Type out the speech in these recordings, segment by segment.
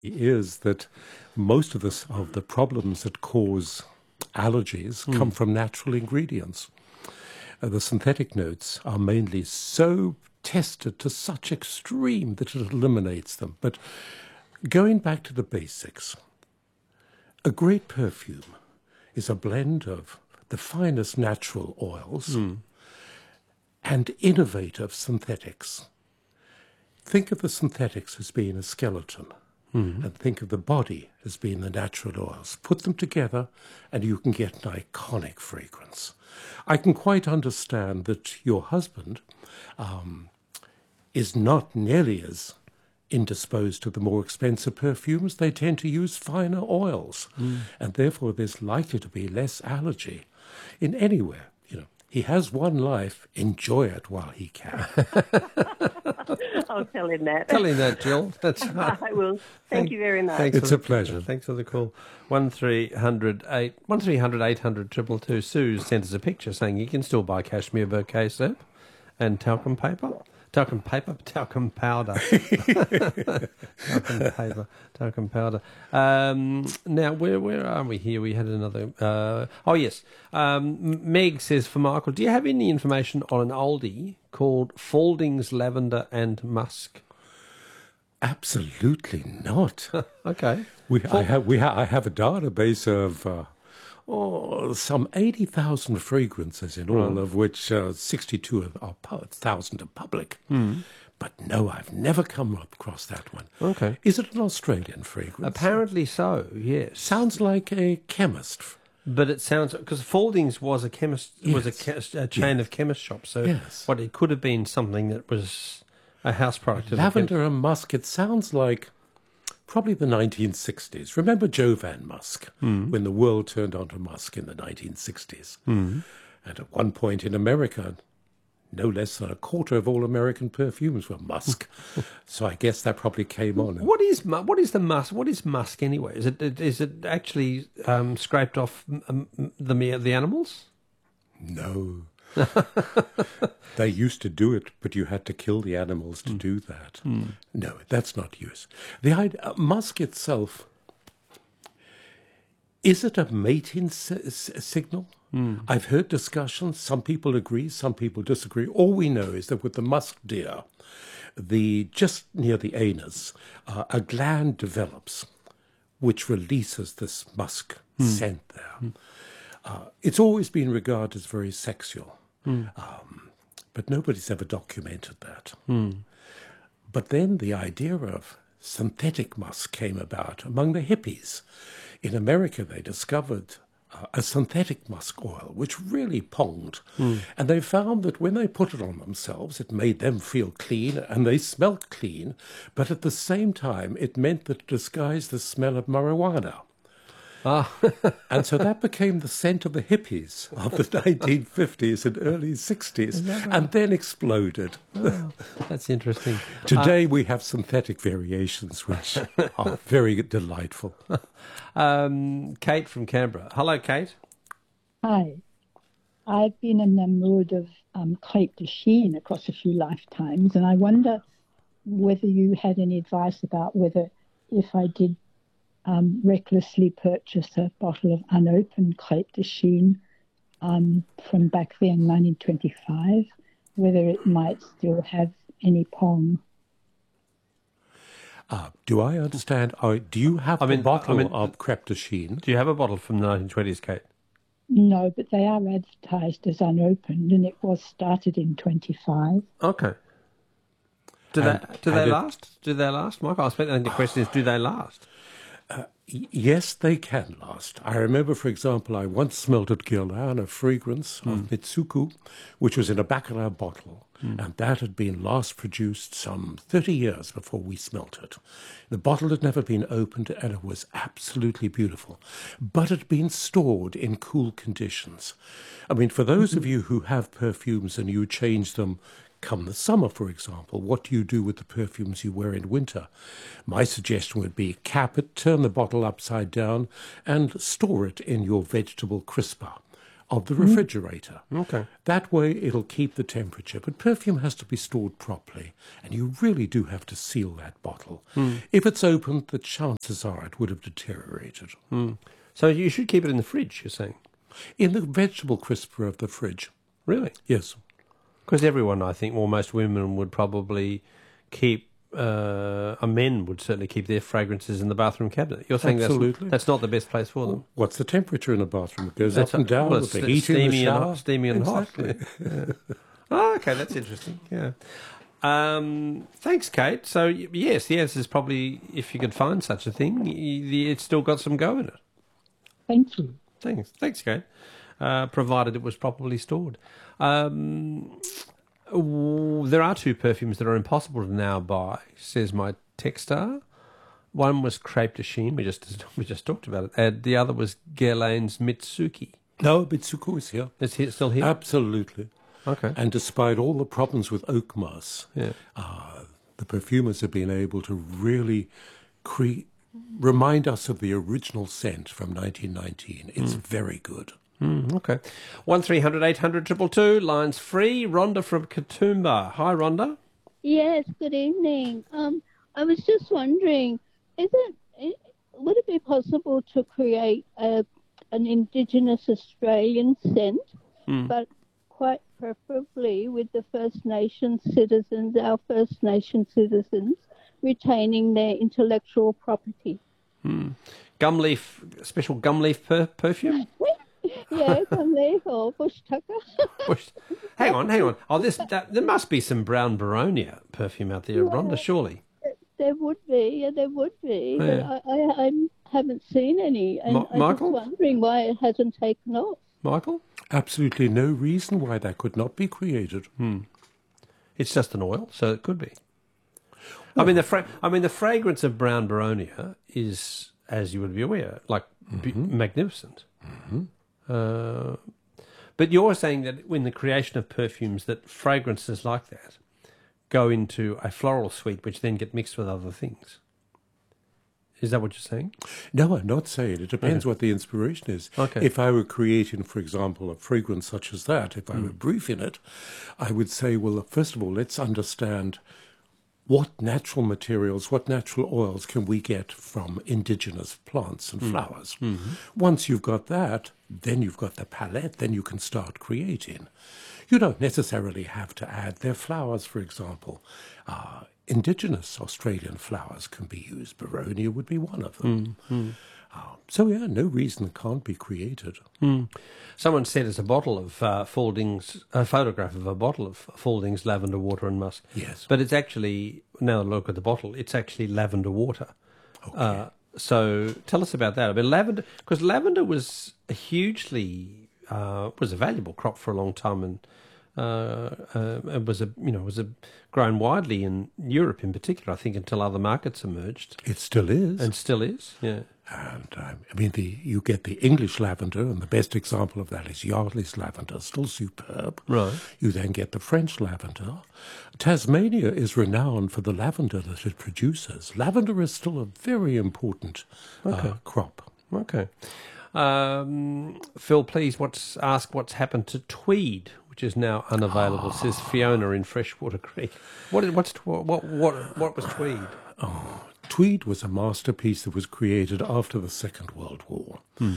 is that most of the problems that cause allergies come from natural ingredients. The synthetic notes are mainly so tested to such extreme that it eliminates them. But going back to the basics, a great perfume is a blend of the finest natural oils and innovative synthetics. Think of the synthetics as being a skeleton, and think of the body as being the natural oils. Put them together and you can get an iconic fragrance. I can quite understand that your husband is not nearly as indisposed to the more expensive perfumes. They tend to use finer oils, and therefore there's likely to be less allergy in anywhere. He has one life. Enjoy it while he can. I'll tell him that. Tell him that, Jill. That's right. I will. Thank you very much. It's a pleasure. Thanks for the call. 1300 800 222. Sue sent us a picture saying you can still buy cashmere bouquet soap and talcum paper. Talcum powder. Talcum powder. Now, where are we here? We had another... yes. Meg says for Michael, do you have any information on an oldie called Falding's Lavender and Musk? Absolutely not. Okay. I have a database of some 80,000 fragrances in all, of which 62,000 are public. But no, I've never come across that one. Okay. Is it an Australian fragrance? Apparently so, yes. Sounds like a chemist. But it sounds... Because Falding's was a chemist, was a chain of chemist shops. So what it could have been something that was a house product. Lavender and musk, it sounds like... Probably the 1960s. Remember Jovan musk, when the world turned onto musk in the 1960s. And at one point in America, no less than a quarter of all American perfumes were musk. So I guess that probably came on. What is the musk? What is musk anyway? Is it actually scraped off the animals? No. They used to do it, but you had to kill the animals to do that. No, that's not use. The idea, musk itself, is it a mating signal? I've heard discussions. Some people agree, some people disagree. All we know is that with the musk deer, just near the anus, a gland develops which releases this musk scent there. It's always been regarded as very sexual. But nobody's ever documented that. But then the idea of synthetic musk came about among the hippies. In America, they discovered a synthetic musk oil, which really ponged. And they found that when they put it on themselves, it made them feel clean, and they smelled clean, but at the same time, it meant that it disguised the smell of marijuana. And so that became the scent of the hippies of the 1950s and early 60s, and then exploded. Oh, that's interesting. Today we have synthetic variations, which are very delightful. Kate from Canberra. Hello, Kate. Hi. I've been in the mood of Crêpe de Chine across a few lifetimes, and I wonder whether you had any advice about whether if I did recklessly purchase a bottle of unopened Crêpe de Chine from back then, 1925, whether it might still have any pong. Do I understand? Do you have a bottle of Crêpe de Chine? Do you have a bottle from the 1920s, Kate? No, but they are advertised as unopened, and it was started in 25. Okay. Do they last? Do they last, Michael? I think the question is, do they last? Yes, they can last. I remember, for example, I once smelled at Guerlain a fragrance of Mitsuku, which was in a Baccarat bottle, and that had been last produced some 30 years before we smelt it. The bottle had never been opened, and it was absolutely beautiful, but it had been stored in cool conditions. I mean, for those of you who have perfumes and you change them come the summer, for example, what do you do with the perfumes you wear in winter? My suggestion would be cap it, turn the bottle upside down, and store it in your vegetable crisper of the refrigerator. Okay. That way it'll keep the temperature. But perfume has to be stored properly, and you really do have to seal that bottle. If it's opened, the chances are it would have deteriorated. So you should keep it in the fridge, you're saying? In the vegetable crisper of the fridge. Really? Yes. Because everyone, I think, well, most women would probably keep, men would certainly keep their fragrances in the bathroom cabinet. You're saying Absolutely. that's not the best place for them? What's the temperature in a bathroom? It goes That's up and down well, with the it's heat in the shower. steamy and Exactly. hot. Yeah. Oh, okay, that's interesting. Yeah. Thanks, Kate. So, yes, the answer is probably, if you could find such a thing, it's still got some go in it. Thank you. Thanks, Kate. Provided it was properly stored. There are two perfumes that are impossible to now buy, says my texter. One was Crepe de Chine, we just talked about it, and the other was Guerlain's Mitsuki. No, Mitsuko is here. Is it still here? Absolutely. Okay. And despite all the problems with oak moss, Yeah. the perfumers have been able to really remind us of the original scent from 1919. It's very good. Okay. 1300 800 222, lines free. Rhonda from Katoomba. Hi, Rhonda. Yes, good evening. I was just wondering, would it be possible to create an Indigenous Australian scent, but quite preferably with the First Nation citizens, our First Nation citizens, retaining their intellectual property? Special gum leaf perfume? Yeah, gumleaf or bush tucker. Hang on. Oh, there must be some brown Baronia perfume out there, Rhonda, surely. There would be. Yeah. But I haven't seen any. And I'm Michael? just wondering why it hasn't taken off. Michael? Absolutely no reason why that could not be created. It's just an oil, so it could be. I mean, the fragrance of brown Baronia is, as you would be aware, like magnificent. But you're saying that in the creation of perfumes, that fragrances like that go into a floral suite, which then get mixed with other things. Is that what you're saying? No, I'm not saying. It depends what the inspiration is. Okay. If I were creating, for example, a fragrance such as that, if I were briefing it, I would say, well, first of all, let's understand what natural materials, what natural oils can we get from indigenous plants and flowers. Once you've got that, then you've got the palette, then you can start creating. You don't necessarily have to add their flowers, for example. Indigenous Australian flowers can be used. Baronia would be one of them. So, yeah, no reason it can't be created. Someone sent us a bottle of Faulding's, a photograph of a bottle of Faulding's lavender water and musk. Yes. But it's actually, now look at the bottle, it's actually lavender water. Okay. So tell us about that. I mean, lavender, because lavender was a hugely, was a valuable crop for a long time, and it was a grown widely in Europe in particular, I think, until other markets emerged. It still is. And still is, yeah. And I mean, you get the English lavender, and the best example of that is Yardley's lavender, still superb. Right. You then get the French lavender. Tasmania is renowned for the lavender that it produces. Lavender is still a very important crop. Okay. Phil, please ask what's happened to Tweed, which is now unavailable, says Fiona in Freshwater Creek. What was Tweed? Tweed was a masterpiece that was created after the Second World War.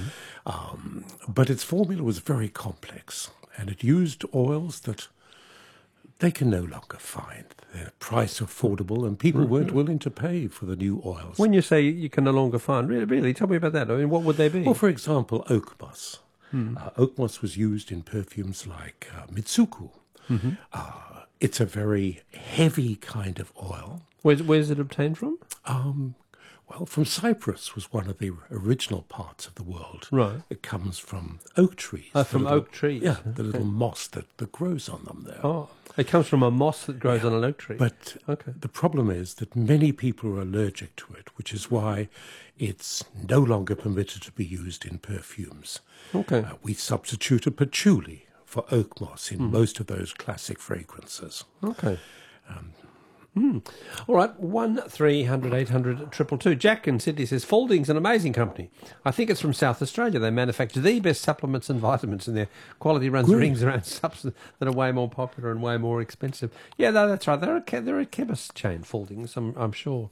But its formula was very complex, and it used oils that they can no longer find. Their price affordable, and people weren't willing to pay for the new oils. When you say you can no longer find, really, tell me about that. I mean, what would they be? Well, for example, oak moss. Oak moss was used in perfumes like Mitsuku. It's a very heavy kind of oil. Where's it obtained from? Well, from Cyprus was one of the original parts of the world. Right. It comes from oak trees. From oak trees? Yeah, the little moss that grows on them there. Oh, it comes from a moss that grows on an oak tree. But the problem is that many people are allergic to it, which is why it's no longer permitted to be used in perfumes. Okay. We substituted patchouli for oak moss in most of those classic fragrances. Okay. All right, 1300 800 222. Jack in Sydney says, Faulding's an amazing company. I think it's from South Australia. They manufacture the best supplements and vitamins, and their quality rings around substances that are way more popular and way more expensive. Yeah, no, that's right. They're a chemist chain, Faulding's, I'm sure.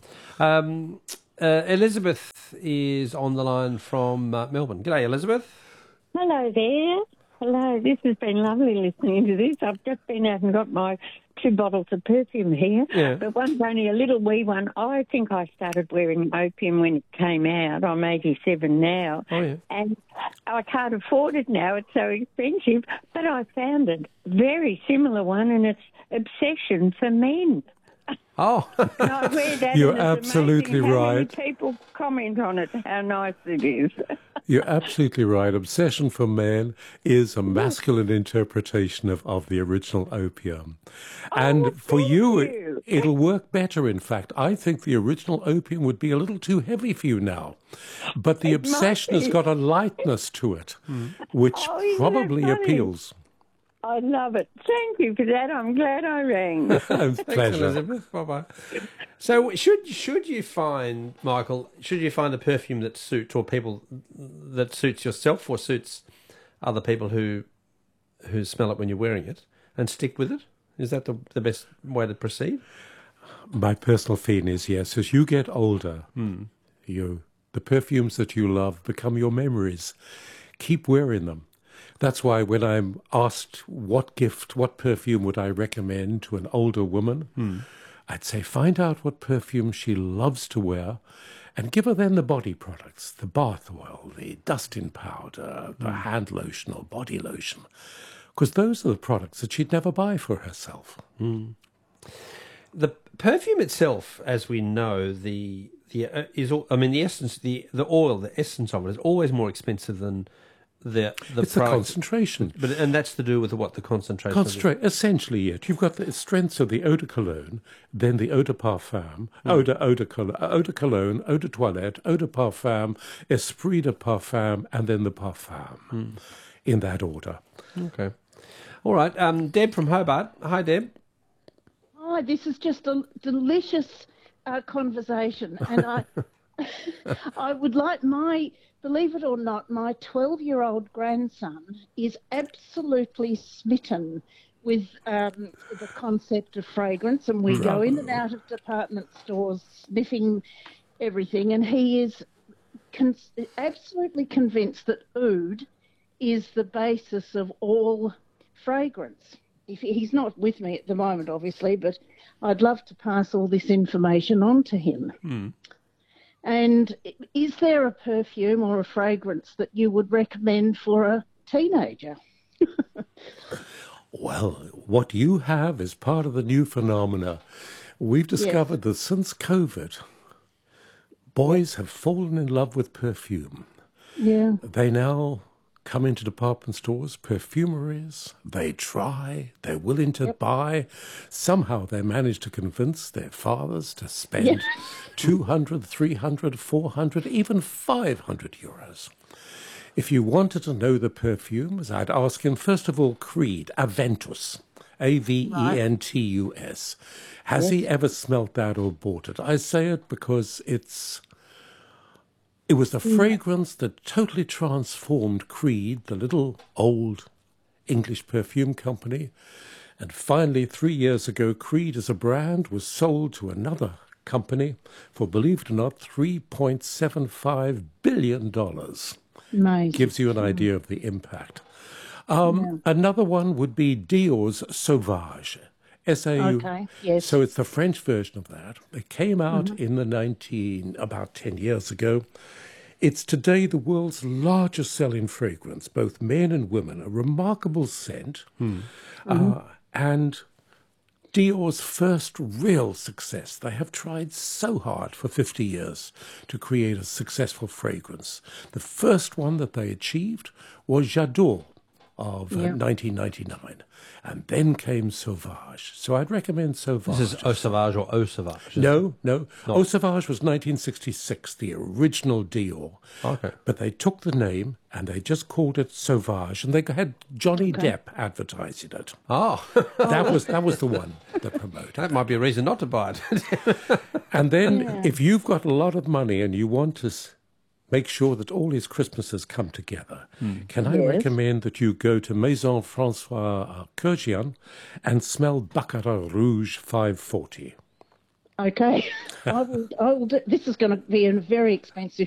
Elizabeth is on the line from Melbourne. G'day, Elizabeth. Hello there. Hello. This has been lovely listening to this. I've just been out and got my 2 bottles of perfume here, but one's only a little wee one. I think I started wearing opium when it came out. I'm 87 now, and I can't afford it now. It's so expensive, but I found a very similar one, and it's Obsession for Men. Oh, I wear that. You're absolutely how right. many people comment on it, how nice it is. You're absolutely right. Obsession for Men is a masculine interpretation of the original opium. And for you, it'll work better, in fact. I think the original opium would be a little too heavy for you now. But the obsession has got a lightness to it, which probably appeals. I love it. Thank you for that. I'm glad I rang. Pleasure. Elizabeth. Bye-bye. So should you find, Michael, a perfume that suits, or people that suits yourself or suits other people who smell it when you're wearing it, and stick with it? Is that the best way to proceed? My personal feeling is yes. As you get older, the perfumes that you love become your memories. Keep wearing them. That's why when I'm asked what perfume would I recommend to an older woman, I'd say find out what perfume she loves to wear and give her then the body products, the bath oil, the dust-in powder, the hand lotion or body lotion, because those are the products that she'd never buy for herself. The perfume itself, as we know, the essence, the oil, the essence of it is always more expensive than it's the concentration. And that's to do with the concentration? Essentially, yet. You've got the strengths of the eau de cologne, then the eau de parfum, eau de cologne, eau de toilette, eau de parfum, esprit de parfum, and then the parfum, in that order. Okay. All right. Deb from Hobart. Hi, Deb. Hi, this is just a delicious conversation. And I would like believe it or not, my 12-year-old grandson is absolutely smitten with the concept of fragrance, and we go in and out of department stores sniffing everything, and he is absolutely convinced that oud is the basis of all fragrance. He's not with me at the moment, obviously, but I'd love to pass all this information on to him. And is there a perfume or a fragrance that you would recommend for a teenager? Well, what you have is part of the new phenomena. We've discovered that since COVID, boys have fallen in love with perfume. Yeah. They now come into department stores, perfumeries, they try, they're willing to buy. Somehow they manage to convince their fathers to spend 200, 300, 400, even 500 euros. If you wanted to know the perfumes, I'd ask him, first of all, Creed, Aventus, Aventus. Has he ever smelt that or bought it? I say it because it was the fragrance that totally transformed Creed, the little old English perfume company. And finally, 3 years ago, Creed as a brand was sold to another company for, believe it or not, $3.75 billion. Nice. Gives you an idea of the impact. Another one would be Dior's Sauvage. S-A-U. Okay, yes. So it's the French version of that. It came out in about 10 years ago. It's today the world's largest selling fragrance, both men and women, a remarkable scent. And Dior's first real success. They have tried so hard for 50 years to create a successful fragrance. The first one that they achieved was J'adore, of 1999. And then came Sauvage. So I'd recommend Sauvage. This is Eau Sauvage or Eau Sauvage? No. Eau Sauvage was 1966, the original Dior. Okay. But they took the name and they just called it Sauvage, and they had Johnny Depp advertising it. Oh. That was the one that promoted. That might be a reason not to buy it. And then if you've got a lot of money and you want to make sure that all his Christmases come together, can I recommend that you go to Maison Francois Kurkdjian and smell Baccarat Rouge 540? Okay, I will do. This is going to be a very expensive